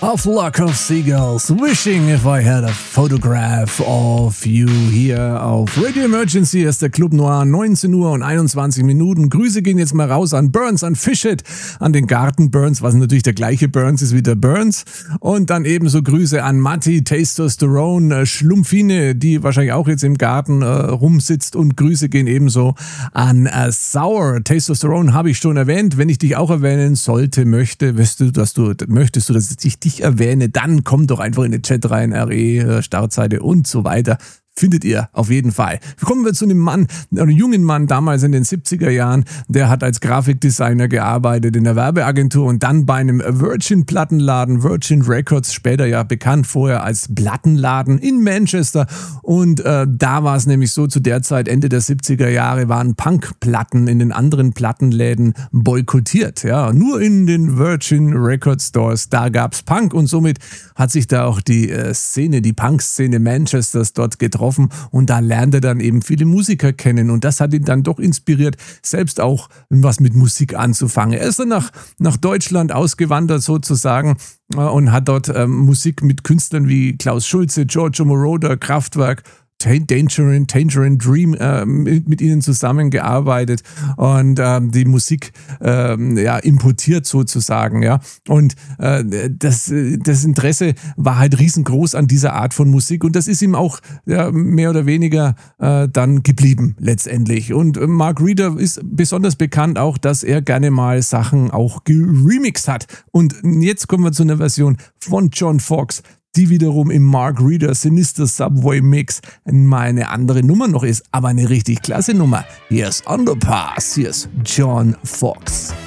A flock of seagulls wishing if I had a photograph of you hier auf Radio Emergency ist der Club Noir, 19 Uhr und 21 Minuten. Grüße gehen jetzt mal raus an Burns, an Fishit, an den Garten Burns, was natürlich der gleiche Burns ist wie der Burns. Und dann ebenso Grüße an Matti, Testosterone, Schlumpfine, die wahrscheinlich auch jetzt im Garten rumsitzt. Und Grüße gehen ebenso an Sour. Testosterone habe ich schon erwähnt. Wenn ich dich auch erwähnen sollte, möchtest du, dass ich dich erwähne, dann komm doch einfach in den Chat rein, RE, Startseite und so weiter. Findet ihr auf jeden Fall. Kommen wir zu einem jungen Mann damals in den 70er Jahren, der hat als Grafikdesigner gearbeitet in der Werbeagentur und dann bei einem Virgin-Plattenladen, Virgin Records, später ja bekannt vorher als Plattenladen in Manchester. Und da war es nämlich so, zu der Zeit, Ende der 70er Jahre, waren Punk-Platten in den anderen Plattenläden boykottiert. Ja, nur in den Virgin Record Stores, da gab's Punk und somit hat sich da auch die Punk-Szene Manchesters dort getroffen. Und da lernt er dann eben viele Musiker kennen und das hat ihn dann doch inspiriert, selbst auch was mit Musik anzufangen. Er ist dann nach Deutschland ausgewandert sozusagen und hat dort Musik mit Künstlern wie Klaus Schulze, Giorgio Moroder, Kraftwerk, Tangerine Dream mit ihnen zusammengearbeitet und die Musik importiert sozusagen, ja. Und das Interesse war halt riesengroß an dieser Art von Musik und das ist ihm auch mehr oder weniger dann geblieben letztendlich. Und Mark Reeder ist besonders bekannt auch, dass er gerne mal Sachen auch geremixed hat. Und jetzt kommen wir zu einer Version von John Foxx, die wiederum im Mark Reeder Sinister Subway Mix mal eine andere Nummer noch ist, aber eine richtig klasse Nummer. Hier ist Underpass, hier ist John Foxx.